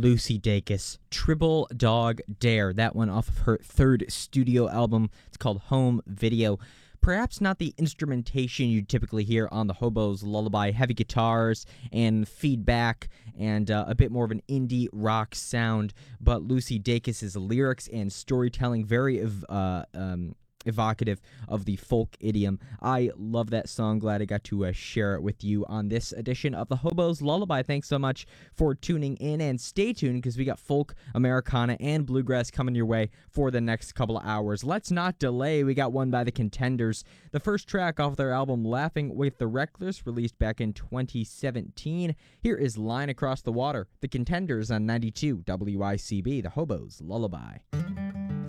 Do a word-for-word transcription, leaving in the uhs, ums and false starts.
Lucy Dacus, Tribble Dog Dare. That one off of her third studio album. It's called Home Video. Perhaps not the instrumentation you typically hear on the Hobo's Lullaby. Heavy guitars and feedback and uh, a bit more of an indie rock sound. But Lucy Dacus's lyrics and storytelling very ev- uh, um, evocative of the folk idiom. I love that song. Glad I got to uh, share it with you on this edition of the Hobo's Lullaby. Thanks so much for tuning in, and stay tuned because we got folk, Americana, and bluegrass coming your way for the next couple of hours. Let's not delay. We got one by the Contenders. The first track off their album Laughing with the Reckless, released back in twenty seventeen. Here is Line Across the Water. The Contenders on ninety-two W I C B, the Hobo's Lullaby.